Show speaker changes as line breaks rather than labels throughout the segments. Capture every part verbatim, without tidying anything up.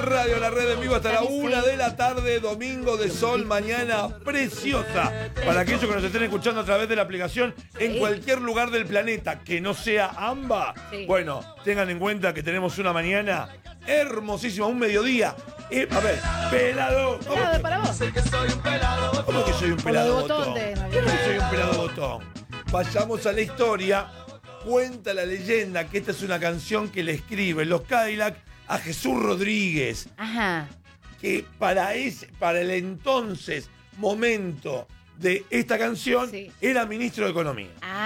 Radio, la red en vivo hasta la una de la tarde, domingo de sol, mañana preciosa. Para aquellos que nos estén escuchando a través de la aplicación en cualquier lugar del planeta que no sea AMBA, sí. Bueno, tengan en cuenta que tenemos una mañana hermosísima, un mediodía. Eh, a ver, pelado. ¿Cómo,
pelado para vos.
¿Cómo que soy un pelado botón?
botón de...
¿Cómo que soy un pelado botón? Vayamos a la historia. Cuenta la leyenda que esta es una canción que le escriben los Cadillac a Jesús Rodríguez.
Ajá.
Que para, ese, para el entonces momento de esta canción, sí, era ministro de Economía.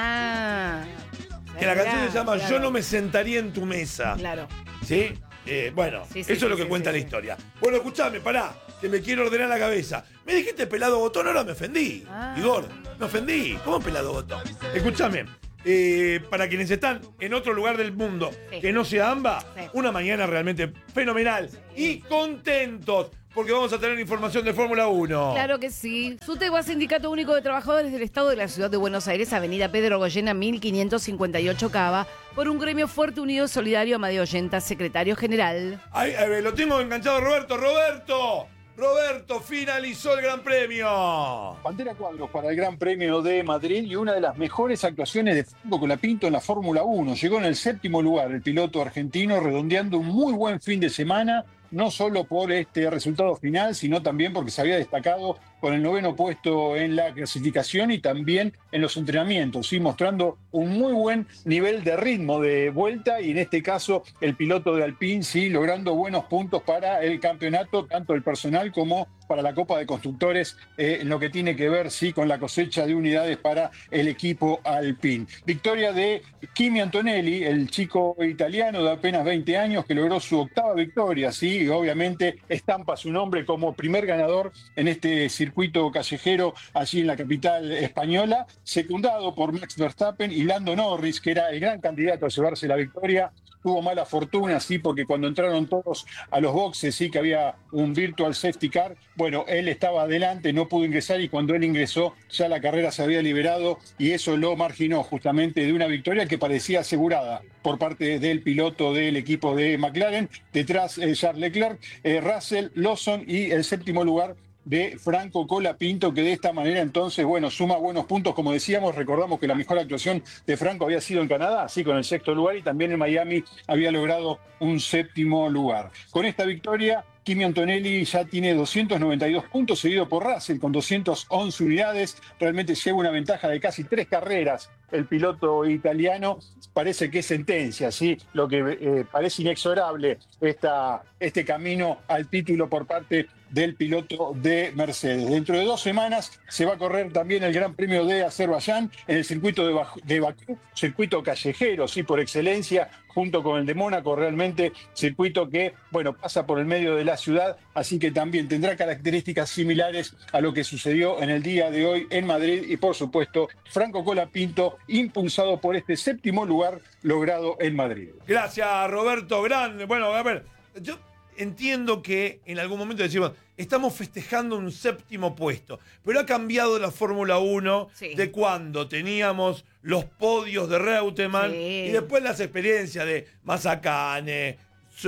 Ah.
Que la canción se llama
claro.
Yo no me sentaría en tu mesa.
Claro.
¿Sí? Eh, bueno,
sí, sí,
eso
sí,
es lo que
sí,
cuenta
sí,
la
sí.
historia. Bueno, escuchame, pará, que me quiero ordenar la cabeza. Me dijiste pelado botón, ahora me ofendí.
Ah.
Igor, me ofendí. ¿Cómo pelado botón? Escuchame. Eh, para quienes están en otro lugar del mundo, sí, que no sea AMBA, sí, una mañana realmente fenomenal, sí, y contentos, porque vamos a tener información de Fórmula uno.
Claro que sí. SUTEBA, Sindicato Único de Trabajadores del Estado de la Ciudad de Buenos Aires, Avenida Pedro Goyena, mil quinientos cincuenta y ocho Cava, por un gremio fuerte, unido, solidario. Amadeo Ollenta, secretario general.
Ay, ay, lo tengo enganchado, Roberto. ¡Roberto! Roberto, finalizó el Gran Premio.
Pantera Cuadros para el Gran Premio de Madrid y una de las mejores actuaciones de Franco Colapinto en la Fórmula uno. Llegó en el séptimo lugar el piloto argentino, redondeando un muy buen fin de semana, no solo por este resultado final, sino también porque se había destacado con el noveno puesto en la clasificación y también en los entrenamientos, ¿sí? Mostrando un muy buen nivel de ritmo de vuelta, y en este caso el piloto de Alpine, sí, logrando buenos puntos para el campeonato, tanto el personal como para la Copa de Constructores, eh, en lo que tiene que ver, sí, con la cosecha de unidades para el equipo Alpine. Victoria de Kimi Antonelli, el chico italiano de apenas veinte años que logró su octava victoria, sí, y obviamente estampa su nombre como primer ganador en este circuito callejero allí en la capital española, secundado por Max Verstappen y Lando Norris, que era el gran candidato a llevarse la victoria. Tuvo mala fortuna, sí, porque cuando entraron todos a los boxes, sí, que había un virtual safety car, bueno, él estaba adelante, no pudo ingresar, y cuando él ingresó ya la carrera se había liberado, y eso lo marginó justamente de una victoria que parecía asegurada por parte del piloto del equipo de McLaren. Detrás eh, Charles Leclerc, eh, Russell, Lawson y el séptimo lugar de Franco Colapinto, que de esta manera entonces, bueno, suma buenos puntos. Como decíamos, recordamos que la mejor actuación de Franco había sido en Canadá, así con el sexto lugar, y también en Miami había logrado un séptimo lugar. Con esta victoria, Kimi Antonelli ya tiene doscientos noventa y dos puntos, seguido por Russell con doscientas once unidades. Realmente lleva una ventaja de casi tres carreras el piloto italiano. Parece que es sentencia, ¿sí? Lo que eh, parece inexorable esta, este camino al título por parte del piloto de Mercedes. Dentro de dos semanas se va a correr también el Gran Premio de Azerbaiyán en el circuito de, Bakú, de Bakú, circuito callejero, sí, por excelencia, junto con el de Mónaco, realmente circuito que, bueno, pasa por el medio de la ciudad, así que también tendrá características similares a lo que sucedió en el día de hoy en Madrid. Y por supuesto, Franco Colapinto, impulsado por este séptimo lugar logrado en Madrid.
Gracias, Roberto, grande. Bueno, a ver, yo entiendo que en algún momento decimos, estamos festejando un séptimo puesto, pero ha cambiado la Fórmula uno, sí, de cuando teníamos los podios de Reutemann, sí, y después las experiencias de Mazzacane,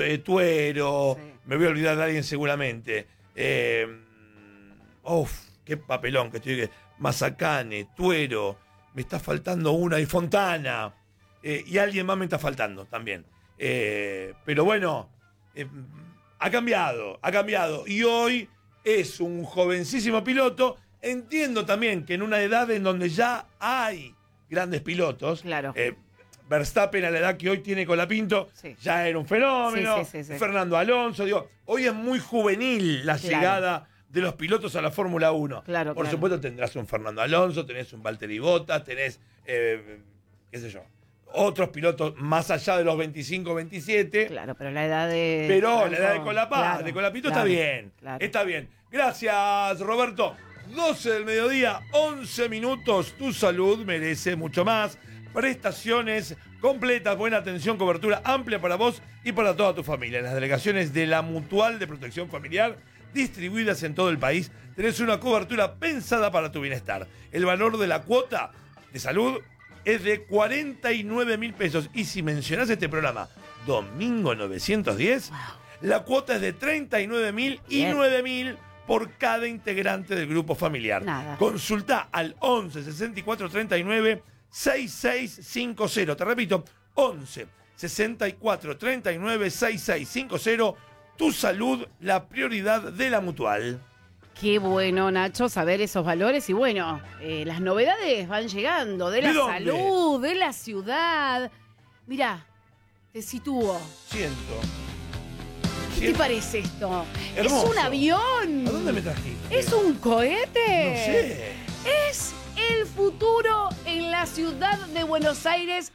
Tuero, sí, me voy a olvidar de alguien seguramente. Eh, uf, qué papelón que estoy. Mazzacane, Tuero, me está faltando una, y Fontana, eh, y alguien más me está faltando también. Eh, pero bueno, eh, ha cambiado, ha cambiado, y hoy es un jovencísimo piloto. Entiendo también que en una edad en donde ya hay grandes pilotos,
claro.
eh, Verstappen a la edad que hoy tiene Colapinto, sí, ya era un fenómeno, sí, sí, sí, sí. Fernando Alonso, digo, hoy es muy juvenil la claro. llegada de los pilotos a la Fórmula uno. Claro, Por claro. supuesto tendrás un Fernando Alonso, tenés un Valtteri Bottas, tenés, eh, qué sé yo, otros pilotos más allá de los veinticinco, veintisiete.
Claro, pero la edad de...
Pero
Franco,
la edad de Colapá,
claro,
de Colapinto
claro,
está bien, claro. está bien. Gracias, Roberto. doce del mediodía, once minutos. Tu salud merece mucho más. Prestaciones completas, buena atención, cobertura amplia para vos y para toda tu familia. En las delegaciones de la Mutual de Protección Familiar, distribuidas en todo el país, tenés una cobertura pensada para tu bienestar. El valor de la cuota de salud es de cuarenta y nueve mil pesos. Y si mencionás este programa, Domingo novecientos diez, La cuota es de treinta y nueve mil y nueve mil por cada integrante del grupo familiar.
Nada.
Consulta al once sesenta y cuatro treinta y nueve sesenta y seis cincuenta. Te repito, once sesenta y cuatro treinta y nueve sesenta y seis cincuenta. Tu salud, la prioridad de la Mutual.
Qué bueno, Nacho, saber esos valores. Y bueno, eh, las novedades van llegando de la
¿De dónde?
salud, de la ciudad. Mirá, te sitúo.
Siento.
¿Qué
Siento.
te parece esto?
Hermoso.
¿Es un avión?
¿A dónde me trajiste?
¿Es un cohete?
No sé.
Es el futuro en la ciudad de Buenos Aires.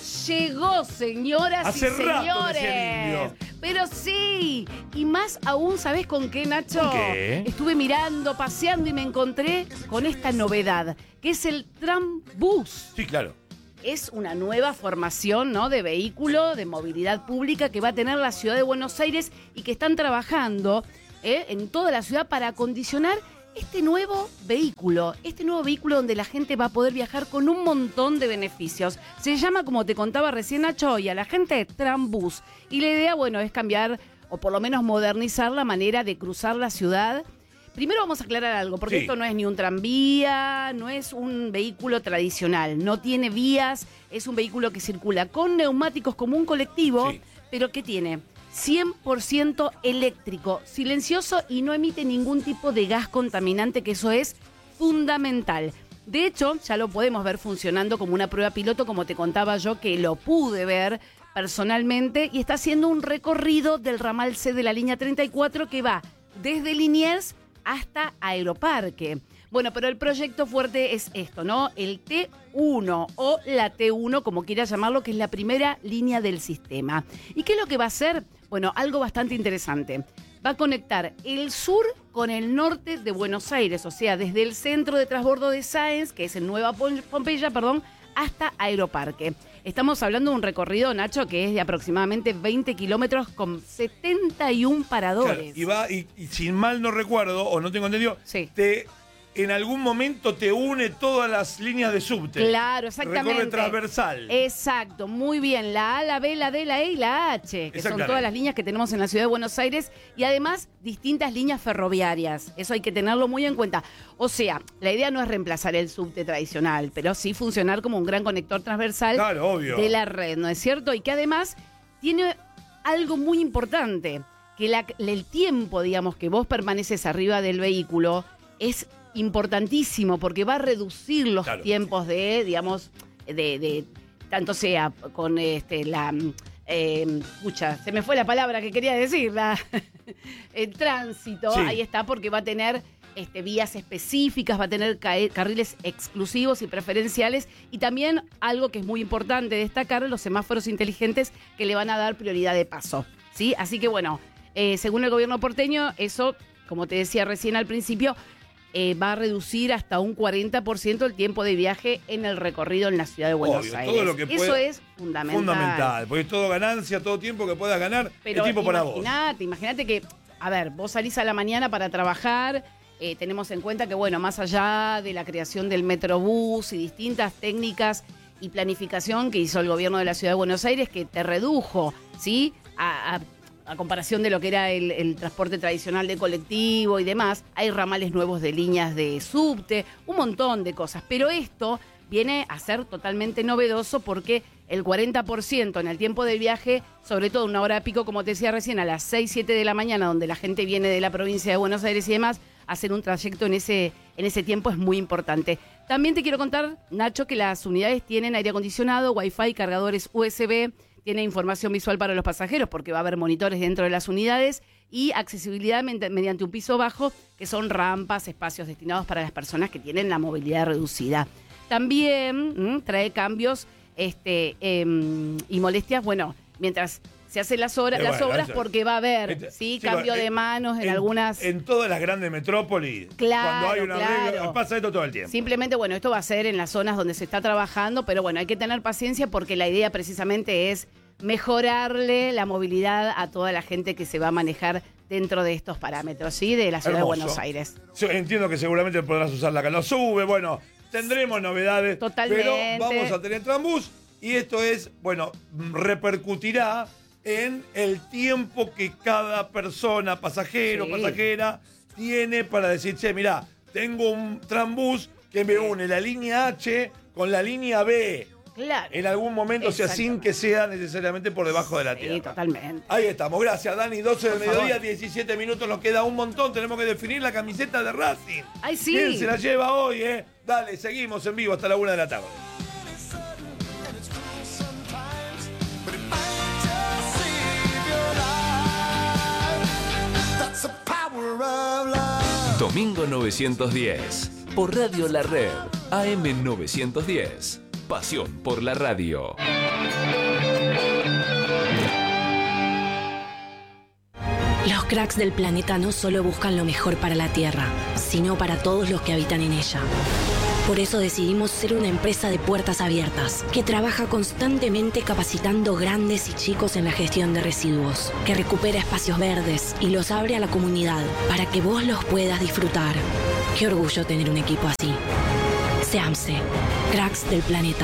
Llegó, señoras
Hace
y
rato,
señores.
decía el indio.
Pero sí, y más aún, ¿sabés con qué, Nacho?
¿Con qué?
Estuve mirando, paseando y me encontré con esta novedad, que es el Trambús.
Sí, claro.
Es una nueva formación, ¿no?, de vehículo de movilidad pública que va a tener la ciudad de Buenos Aires y que están trabajando ¿eh? en toda la ciudad para acondicionar este nuevo vehículo, este nuevo vehículo donde la gente va a poder viajar con un montón de beneficios. Se llama, como te contaba recién Nacho, y a la gente Trambús. Y la idea, bueno, es cambiar o por lo menos modernizar la manera de cruzar la ciudad. Primero vamos a aclarar algo, porque
Sí.
esto no es ni un tranvía, no es un vehículo tradicional, no tiene vías, es un vehículo que circula con neumáticos como un colectivo,
Sí.
pero que tiene cien por ciento eléctrico, silencioso y no emite ningún tipo de gas contaminante, que eso es fundamental. De hecho, ya lo podemos ver funcionando como una prueba piloto, como te contaba yo, que lo pude ver personalmente, y está haciendo un recorrido del ramal C de la línea treinta y cuatro que va desde Liniers hasta Aeroparque. Bueno, pero el proyecto fuerte es esto, ¿no? El T uno o la T uno, como quieras llamarlo, que es la primera línea del sistema. ¿Y qué es lo que va a hacer? Bueno, algo bastante interesante. Va a conectar el sur con el norte de Buenos Aires, o sea, desde el centro de transbordo de Sáenz, que es en Nueva Pompeya, perdón, hasta Aeroparque. Estamos hablando de un recorrido, Nacho, que es de aproximadamente veinte kilómetros con setenta y un paradores.
Claro, y va, y, y si mal no recuerdo, o no tengo entendido,
Sí.
te, en algún momento te une todas las líneas de subte.
Claro, exactamente.
Recorre transversal.
Exacto, muy bien. La A, la B, la D, la E y la H, que son
Exactamente.
todas las líneas que tenemos en la ciudad de Buenos Aires, y además distintas líneas ferroviarias. Eso hay que tenerlo muy en cuenta. O sea, la idea no es reemplazar el subte tradicional, pero sí funcionar como un gran conector transversal
Claro, obvio.
de la red, ¿no es cierto? Y que además tiene algo muy importante, que la- el tiempo, digamos, que vos permaneces arriba del vehículo es importantísimo, porque va a reducir los
Claro.
tiempos de, digamos, de, de tanto sea con este la eh, escucha, se me fue la palabra que quería decir, la, el tránsito,
Sí.
ahí está, porque va a tener este, vías específicas, va a tener ca- carriles exclusivos y preferenciales, y también algo que es muy importante destacar, los semáforos inteligentes que le van a dar prioridad de paso, ¿sí? Así que bueno, eh, según el gobierno porteño, eso, como te decía recién al principio, Eh, va a reducir hasta un cuarenta por ciento el tiempo de viaje en el recorrido en la ciudad de Buenos
Obvio,
Aires.
todo lo que
Eso
pueda-
es fundamental.
Fundamental, porque todo ganancia, todo tiempo que puedas ganar,
Pero
es tiempo para vos.
imagínate, imagínate que, a ver, vos salís a la mañana para trabajar, eh, tenemos en cuenta que, bueno, más allá de la creación del Metrobús y distintas técnicas y planificación que hizo el gobierno de la ciudad de Buenos Aires, que te redujo, ¿sí?, a, a a comparación de lo que era el, el transporte tradicional de colectivo y demás, hay ramales nuevos de líneas de subte, un montón de cosas. Pero esto viene a ser totalmente novedoso porque el cuarenta por ciento en el tiempo del viaje, sobre todo una hora pico, como te decía recién, a las seis, siete de la mañana, donde la gente viene de la provincia de Buenos Aires y demás, hacer un trayecto en ese, en ese tiempo es muy importante. También te quiero contar, Nacho, que las unidades tienen aire acondicionado, wifi, cargadores U S B, tiene información visual para los pasajeros porque va a haber monitores dentro de las unidades y accesibilidad mediante un piso bajo, que son rampas, espacios destinados para las personas que tienen la movilidad reducida. También mmm, trae cambios este, eh, y molestias, bueno, mientras se hacen las, horas,
Eh,
las bueno,
obras,
eso, porque va a haber
este,
sí,
chicos,
cambio
eh,
de manos en,
en
algunas...
En todas las grandes metrópolis,
Claro,
cuando hay una
claro.
regla, pasa esto todo el tiempo.
Simplemente, bueno, esto va a ser en las zonas donde se está trabajando, pero bueno, hay que tener paciencia porque la idea precisamente es mejorarle la movilidad a toda la gente que se va a manejar dentro de estos parámetros, ¿sí? De la ciudad
Hermoso.
de Buenos Aires.
Yo entiendo que seguramente podrás usar la que lo sube, bueno, tendremos novedades.
Totalmente.
Pero vamos a tener Trambús y esto es, bueno, repercutirá en el tiempo que cada persona, pasajero, sí. pasajera, tiene para decir, che, mirá, tengo un trambús que me une la línea H con la línea B.
Claro.
En algún momento, o sea, sin que sea necesariamente por debajo de la tierra.
Sí, totalmente.
Ahí estamos. Gracias, Dani. doce del
por
mediodía,
favor.
diecisiete minutos. Nos queda un montón. Tenemos que definir la camiseta de Racing.
Ay, sí.
¿Quién se la lleva hoy, eh? Dale, seguimos en vivo hasta la una de la tarde.
Domingo novecientos diez. Por Radio La Red. A M novecientos diez. Pasión por la radio.
Los cracks del planeta no solo buscan lo mejor para la Tierra, sino para todos los que habitan en ella. Por eso decidimos ser una empresa de puertas abiertas, que trabaja constantemente capacitando grandes y chicos en la gestión de residuos, que recupera espacios verdes y los abre a la comunidad para que vos los puedas disfrutar. Qué orgullo tener un equipo así. SEAMSE, cracks del planeta.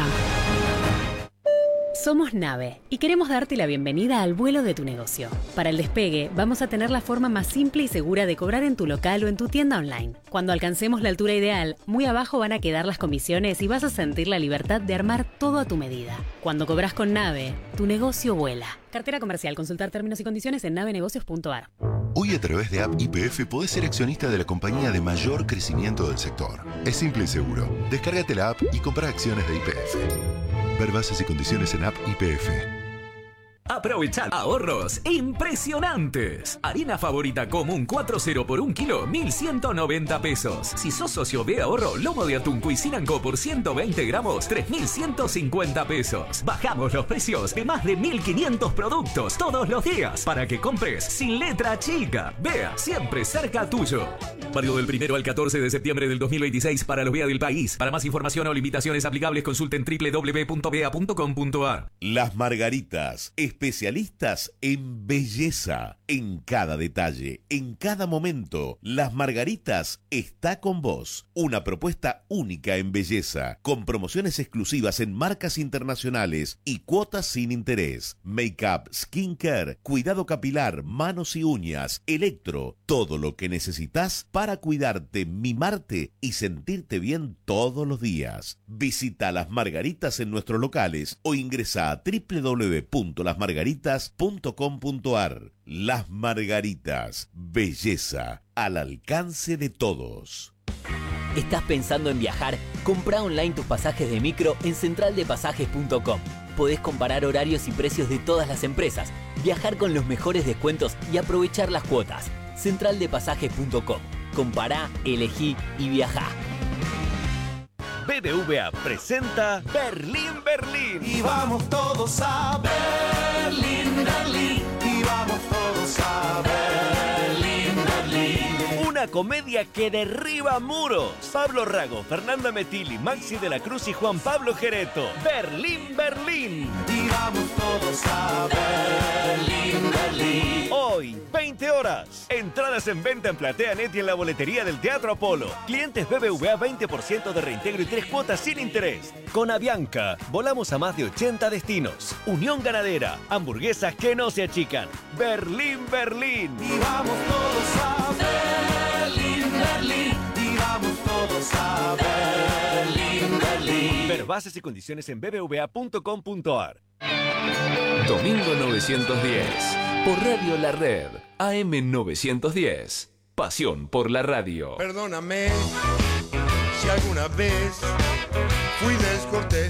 Somos Nave y queremos darte la bienvenida al vuelo de tu negocio. Para el despegue, vamos a tener la forma más simple y segura de cobrar en tu local o en tu tienda online. Cuando alcancemos la altura ideal, muy abajo van a quedar las comisiones y vas a sentir la libertad de armar todo a tu medida. Cuando cobras con Nave, tu negocio vuela. Cartera comercial. Consultar términos y condiciones en navenegocios punto a r.
Hoy a través de App Y P F podés ser accionista de la compañía de mayor crecimiento del sector. Es simple y seguro. Descárgate la app y compra acciones de Y P F. Ver bases y condiciones en App Y P F.
Aprovechad ahorros impresionantes. Harina favorita común cuatro cero por un kilo, mil ciento noventa pesos. Si sos socio de ahorro, lomo de atún Cuisinanco por ciento veinte gramos, tres mil ciento cincuenta pesos. Bajamos los precios de más de mil quinientos productos todos los días para que compres sin letra chica. Vea, siempre cerca tuyo. Válido del primero al catorce de septiembre del dos mil veintiséis para los B A del país. Para más información o limitaciones aplicables, consulten doble u doble u doble u punto b a punto com punto a r.
Las Margaritas, especialistas en belleza. En cada detalle, en cada momento, Las Margaritas está con vos. Una propuesta única en belleza, con promociones exclusivas en marcas internacionales y cuotas sin interés. Make-up, skincare, cuidado capilar, manos y uñas, electro, todo lo que necesitas para cuidarte, mimarte y sentirte bien todos los días. Visita Las Margaritas en nuestros locales o ingresa a doble u doble u doble u punto las margaritas punto com punto a r. Las Margaritas, belleza al alcance de todos.
¿Estás pensando en viajar? Compra online tus pasajes de micro en central de pasajes punto com. Podés comparar horarios y precios de todas las empresas, viajar con los mejores descuentos y aprovechar las cuotas. central de pasajes punto com. Compará, elegí y viajá.
B B V A presenta Berlín, Berlín.
Y vamos todos a Berlín, Berlín. Y vamos todos a Berlín, Berlín.
Una comedia que derriba muros. Pablo Rago, Fernanda Metilli, Maxi de la Cruz y Juan Pablo Gereto. Berlín, Berlín.
Y vamos todos a Berlín, Berlín.
Hoy, veinte horas. Entradas en venta en PlateaNet y en la boletería del Teatro Apolo. Clientes B B V A veinte por ciento de reintegro y tres cuotas sin interés. Con Avianca, volamos a más de ochenta destinos. Unión Ganadera, hamburguesas que no se achican. Berlín, Berlín.
Y vamos todos a Berlín, Berlín. Y vamos todos a Berlín, Berlín.
Ver bases y condiciones en b b v a punto com punto a r.
Domingo novecientos diez. Por Radio La Red. A M novecientos diez. Pasión por la radio.
Perdóname si alguna vez fui descortés.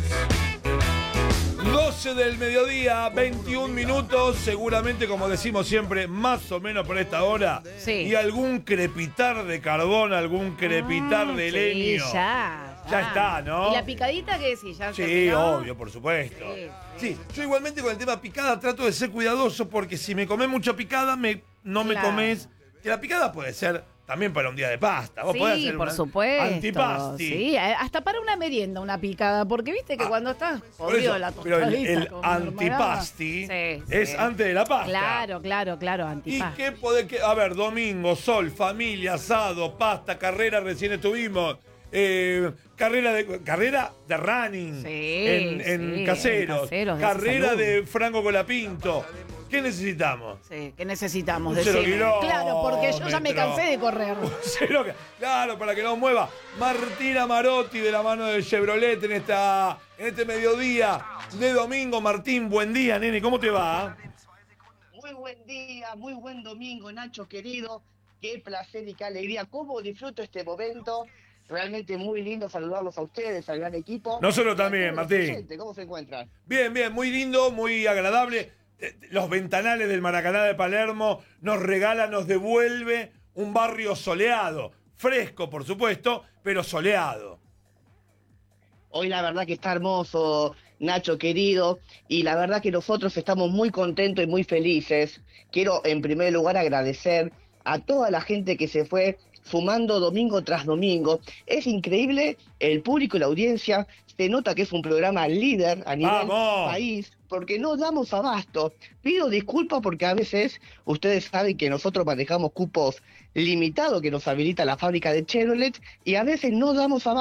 doce del mediodía, veintiún minutos, seguramente como decimos siempre, más o menos por esta hora.
Sí.
Y algún crepitar de carbón, algún crepitar
Ah,
de
sí,
leño.
ya,
Ya está, ¿no?
¿Y la picadita qué decís? ¿Ya
Sí,
terminó?
obvio, por supuesto.
Sí,
Sí, yo igualmente con el tema picada trato de ser cuidadoso porque si me comes mucha picada, me, no me
Claro.
comes. Que la picada puede ser también para un día de pasta. Vos podés
Sí,
hacer
por
una
supuesto.
antipasti.
Sí, hasta para una merienda una picada, porque viste que cuando estás
Por
jodido
eso,
la
pero el,
tostadita
el
con mermelada.
antipasti
Sí,
es
sí.
antes de la pasta.
Claro, claro, claro,
¿Y
antipasti.
qué podés que, a ver, domingo, sol, familia, asado, pasta, carrera, recién estuvimos. Eh, carrera de carrera de running
Sí,
en, en
sí,
caseros,
en caseros, de
carrera
salud.
de Franco Colapinto, ¿Qué necesitamos?
Sí, ¿qué necesitamos?
Un cero
Decime.
kilómetro.
Claro, porque yo ya me cansé de correr.
Cero, claro, para que nos mueva. Martina Marotti de la mano de Chevrolet en, esta, en este mediodía de domingo. Martín, buen día, nene, ¿cómo te va?
Muy buen día, muy buen domingo, Nacho querido. Qué placer y qué alegría. ¿Cómo disfruto este momento? Realmente muy lindo saludarlos a ustedes, al gran equipo.
Nosotros también, Martín.
¿Cómo se encuentran?
Bien, bien, muy lindo, muy agradable. Los ventanales del Maracaná de Palermo nos regala, nos devuelve un barrio soleado. Fresco, por supuesto, pero soleado.
Hoy la verdad que está hermoso, Nacho querido, y la verdad que nosotros estamos muy contentos y muy felices. Quiero en primer lugar agradecer a toda la gente que se fue sumando domingo tras domingo. Es increíble el público y la audiencia. Se nota que es un programa líder a nivel
¡Vamos!
país, porque no damos abasto. Pido disculpas porque a veces ustedes saben que nosotros manejamos cupos limitados que nos habilita la fábrica de Chevrolet y a veces no damos abasto.